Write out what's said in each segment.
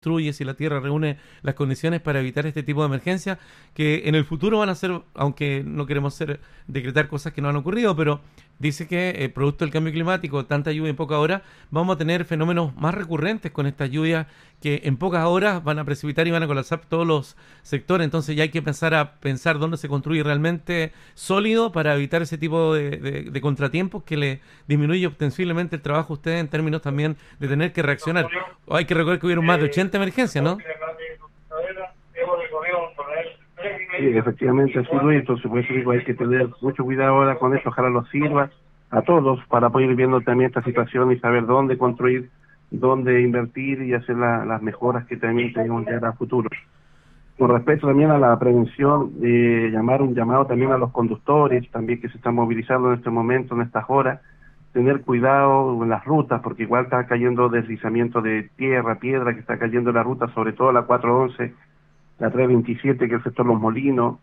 construye, si la tierra reúne las condiciones para evitar este tipo de emergencias, que en el futuro van a ser, aunque no queremos decretar cosas que no han ocurrido, pero dice que producto del cambio climático, tanta lluvia en pocas horas, vamos a tener fenómenos más recurrentes con estas lluvias que en pocas horas van a precipitar y van a colapsar todos los sectores. Entonces ya hay que empezar a pensar dónde se construye realmente sólido para evitar ese tipo de contratiempos que le disminuye ostensiblemente el trabajo a ustedes en términos también de tener que reaccionar. Hay que recordar que hubieron más de 80 emergencias, ¿no? Sí, efectivamente, así Luis, entonces por eso digo, hay que tener mucho cuidado ahora con esto, ojalá nos sirva a todos para poder ir viendo también esta situación y saber dónde construir, dónde invertir y hacer las mejoras que también tenemos ya a futuro. Con respecto también a la prevención, llamar un llamado también a los conductores, también que se están movilizando en este momento, en estas horas, tener cuidado en las rutas, porque igual está cayendo deslizamiento de tierra, piedra, que está cayendo en la ruta, sobre todo la 411, la 327, que es el sector Los Molinos,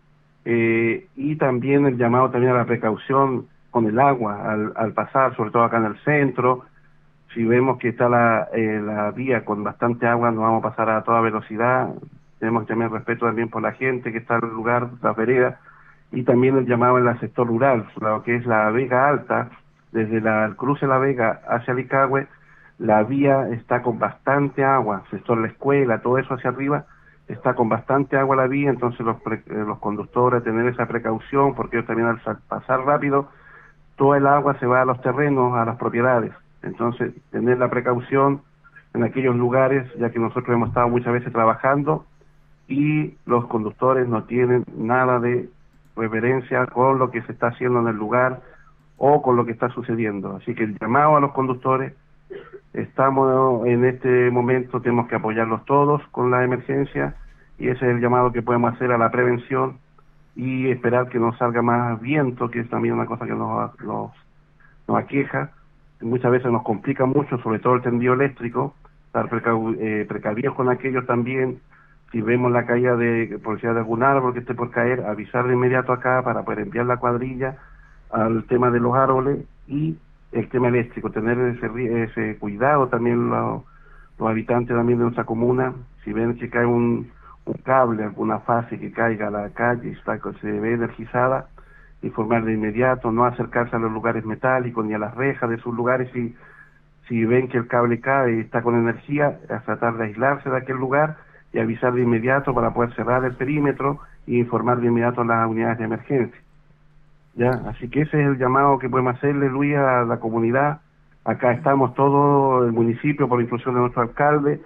y también el llamado también a la precaución con el agua al pasar, sobre todo acá en el centro. Si vemos que está la vía con bastante agua, no vamos a pasar a toda velocidad. Tenemos que tener respeto también por la gente que está en el lugar, las veredas, y también el llamado en el sector rural, lo que es la Vega Alta, desde el cruce de la Vega hacia Licahue, la vía está con bastante agua, sector La Escuela, todo eso hacia arriba, está con bastante agua la vía, entonces los conductores tener esa precaución, porque ellos también al pasar rápido, toda el agua se va a los terrenos, a las propiedades. Entonces, tener la precaución en aquellos lugares, ya que nosotros hemos estado muchas veces trabajando y los conductores no tienen nada de reverencia con lo que se está haciendo en el lugar o con lo que está sucediendo. Así que el llamado a los conductores, estamos en este momento, tenemos que apoyarlos todos con la emergencia y ese es el llamado que podemos hacer a la prevención y esperar que no salga más viento, que es también una cosa que nos aqueja. Muchas veces nos complica mucho, sobre todo el tendido eléctrico, estar precavidos con aquello también. Si vemos la caída por de algún árbol que esté por caer, avisar de inmediato acá para poder enviar la cuadrilla al tema de los árboles y el tema eléctrico, tener ese cuidado también los habitantes también de nuestra comuna. Si ven que cae un cable, alguna fase que caiga a la calle, se ve energizada, informar de inmediato, no acercarse a los lugares metálicos ni a las rejas de sus lugares. Si ven que el cable cae y está con energía, a tratar de aislarse de aquel lugar y avisar de inmediato para poder cerrar el perímetro e informar de inmediato a las unidades de emergencia. ¿Ya? Así que ese es el llamado que podemos hacerle, Luis, a la comunidad. Acá estamos todo el municipio, por inclusión de nuestro alcalde,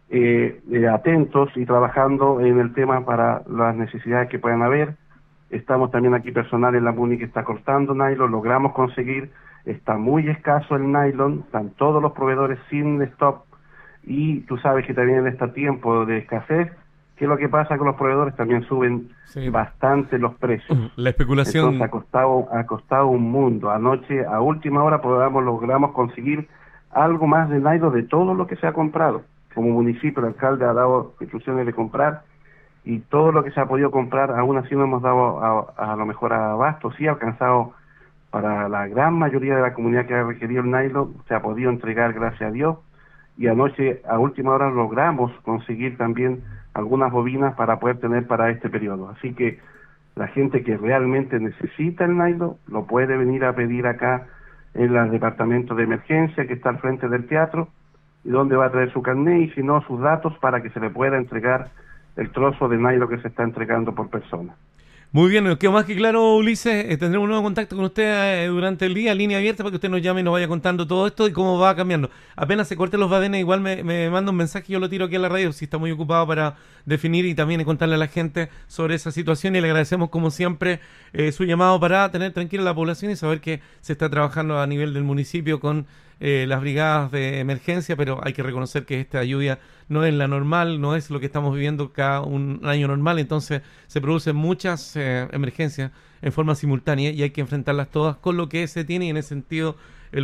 atentos y trabajando en el tema para las necesidades que puedan haber. Estamos también aquí personal en la MUNI que está cortando nylon, logramos conseguir, está muy escaso el nylon, están todos los proveedores sin stock y tú sabes que también en este tiempo de escasez, ¿qué es lo que pasa? Que los proveedores también suben bastante los precios. La especulación. Entonces ha costado un mundo. Anoche, a última hora, logramos conseguir algo más de nylon de todo lo que se ha comprado. Como municipio, el alcalde ha dado instrucciones de comprar y todo lo que se ha podido comprar, aún así no hemos dado a lo mejor abasto, sí ha alcanzado para la gran mayoría de la comunidad que ha requerido el nylon, se ha podido entregar, gracias a Dios, y anoche a última hora logramos conseguir también algunas bobinas para poder tener para este periodo. Así que la gente que realmente necesita el nylon lo puede venir a pedir acá en el departamento de emergencia que está al frente del teatro, y donde va a traer su carnet y si no sus datos para que se le pueda entregar el trozo de nylon que se está entregando por persona. Muy bien, nos quedó más que claro, Ulises. Tendremos un nuevo contacto con usted durante el día, línea abierta, para que usted nos llame y nos vaya contando todo esto y cómo va cambiando. Apenas se corten los badenes, igual me manda un mensaje y yo lo tiro aquí a la radio, si está muy ocupado para definir y también contarle a la gente sobre esa situación. Y le agradecemos, como siempre, su llamado para tener tranquila la población y saber que se está trabajando a nivel del municipio con las brigadas de emergencia, pero hay que reconocer que esta lluvia no es la normal, no es lo que estamos viviendo cada un año normal, entonces se producen muchas emergencias en forma simultánea y hay que enfrentarlas todas con lo que se tiene y en ese sentido la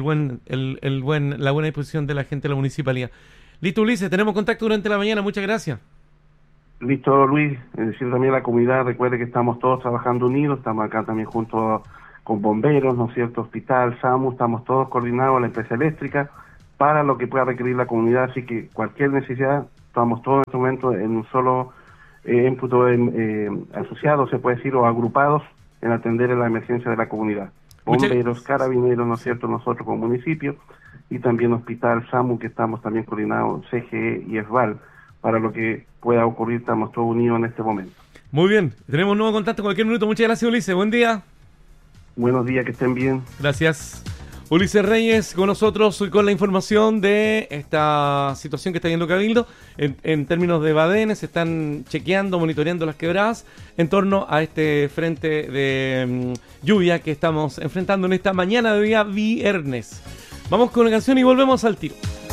buena disposición de la gente de la municipalidad. Listo, Ulises, tenemos contacto durante la mañana, muchas gracias. Listo, Luis, decir también a la comunidad, recuerde que estamos todos trabajando unidos, estamos acá también junto con bomberos, ¿no es cierto?, hospital, SAMU, estamos todos coordinados, la empresa eléctrica, para lo que pueda requerir la comunidad, así que cualquier necesidad, estamos todos en este momento en un solo ímputo asociados, se puede decir, o agrupados en atender a la emergencia de la comunidad. Bomberos, carabineros, ¿no es cierto?, nosotros como municipio, y también Hospital SAMU, que estamos también coordinados, CGE y ESVAL, para lo que pueda ocurrir, estamos todos unidos en este momento. Muy bien, tenemos un nuevo contacto en cualquier minuto. Muchas gracias, Ulises. Buen día. Buenos días, que estén bien. Gracias. Ulises Reyes con nosotros y con la información de esta situación que está viendo Cabildo en términos de badenes. Se están chequeando, monitoreando las quebradas en torno a este frente de lluvia que estamos enfrentando en esta mañana de día viernes. Vamos con una canción y volvemos al tiro.